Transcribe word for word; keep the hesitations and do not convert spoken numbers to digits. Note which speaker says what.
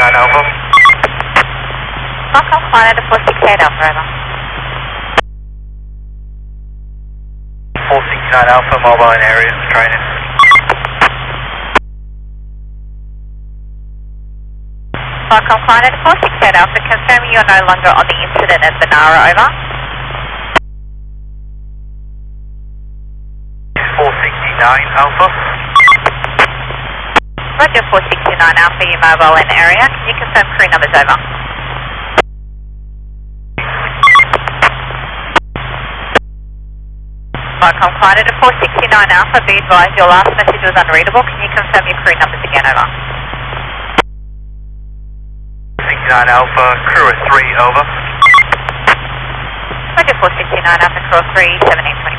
Speaker 1: nine Alpha.
Speaker 2: Welcome, flight at four six eight Alpha, over.
Speaker 1: four sixty-nine Alpha, mobile in area, training.
Speaker 2: Welcome, flight at four six eight Alpha, confirming you're no longer on the incident at Benara, over.
Speaker 1: four sixty-nine Alpha.
Speaker 2: Roger, four sixty-nine Alpha, you're mobile in area. Can you confirm crew numbers, over? Welcome, flight at four sixty-nine Alpha, be advised your last message was unreadable. Can you confirm your crew numbers again, over?
Speaker 1: sixty-nine Alpha, crew at three, over.
Speaker 2: Roger, four sixty-nine Alpha, crew three, seventeen twenty.